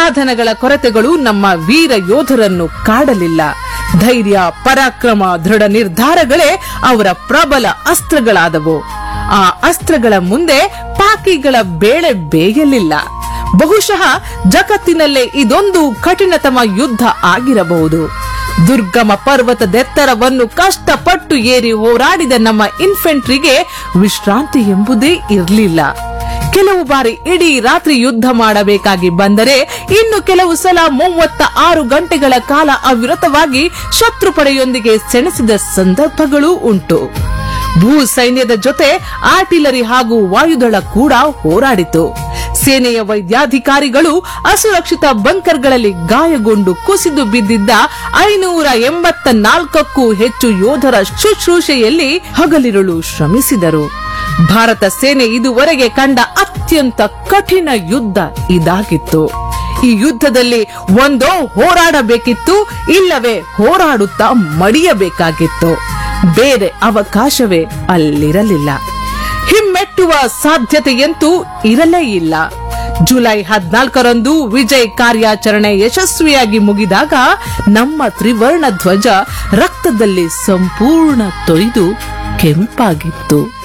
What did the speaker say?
ಸಾಧನಗಳ ಕೊರತೆಗಳು ನಮ್ಮ ವೀರ ಯೋಧರನ್ನು ಕಾಡಲಿಲ್ಲ. ಧೈರ್ಯ, ಪರಾಕ್ರಮ, ದೃಢ ನಿರ್ಧಾರಗಳೇ ಅವರ ಪ್ರಬಲ ಅಸ್ತ್ರಗಳಾದವು. ಆ ಅಸ್ತ್ರಗಳ ಮುಂದೆ ಪಾಕಿಗಳ ಬೇಳೆ ಬೇಯಲಿಲ್ಲ. ಬಹುಶಃ ಜಗತ್ತಿನಲ್ಲೇ ಇದೊಂದು ಕಠಿಣತಮ ಯುದ್ಧ ಆಗಿರಬಹುದು. ದುರ್ಗಮ ಪರ್ವತದೆತ್ತರವನ್ನು ಕಷ್ಟಪಟ್ಟು ಏರಿ ಹೋರಾಡಿದ ನಮ್ಮ ಇನ್ಫೆಂಟ್ರಿಗೆ ವಿಶ್ರಾಂತಿ ಎಂಬುದೇ ಇರಲಿಲ್ಲ. ಕೆಲವು ಬಾರಿ ಇಡೀ ರಾತ್ರಿ ಯುದ್ಧ ಮಾಡಬೇಕಾಗಿ ಬಂದರೆ, ಇನ್ನು ಕೆಲವು ಸಲ 36 ಗಂಟೆಗಳ ಕಾಲ ಅವಿರತವಾಗಿ ಶತ್ರು ಪಡೆಯೊಂದಿಗೆ ಸೆಣಸಿದ ಸಂದರ್ಭಗಳೂ ಉಂಟು. ಭೂ ಸೈನ್ಯದ ಜೊತೆ ಆರ್ಟಿಲರಿ ಹಾಗೂ ವಾಯುದಳ ಕೂಡ ಹೋರಾಡಿತು. ಸೇನೆಯ ವೈದ್ಯಾಧಿಕಾರಿಗಳು ಅಸುರಕ್ಷಿತ ಬಂಕರ್ಗಳಲ್ಲಿ ಗಾಯಗೊಂಡು ಕುಸಿದು ಬಿದ್ದಿದ್ದ 584ಕ್ಕೂ ಹೆಚ್ಚು ಯೋಧರ ಶುಶ್ರೂಷೆಯಲ್ಲಿ ಹಗಲಿರುಳು ಶ್ರಮಿಸಿದರು. ಭಾರತ ಸೇನೆ ಇದುವರೆಗೆ ಕಂಡ ಅತ್ಯಂತ ಕಠಿಣ ಯುದ್ಧ ಇದಾಗಿತ್ತು. ಈ ಯುದ್ಧದಲ್ಲಿ ಒಂದೋ ಹೋರಾಡಬೇಕಿತ್ತು, ಇಲ್ಲವೇ ಹೋರಾಡುತ್ತಾ ಮಡಿಯಬೇಕಾಗಿತ್ತು. ಬೇರೆ ಅವಕಾಶವೇ ಅಲ್ಲಿರಲಿಲ್ಲ. ಹಿಮ್ಮೆಟ್ಟುವ ಸಾಧ್ಯತೆಯಂತೂ ಇರಲೇ ಇಲ್ಲ. ಜುಲೈ 14ರಂದು ವಿಜಯ್ ಕಾರ್ಯಾಚರಣೆ ಯಶಸ್ವಿಯಾಗಿ ಮುಗಿದಾಗ ನಮ್ಮ ತ್ರಿವರ್ಣ ಧ್ವಜ ರಕ್ತದಲ್ಲಿ ಸಂಪೂರ್ಣ ತೊಯ್ದು ಕೆಂಪಾಗಿತ್ತು.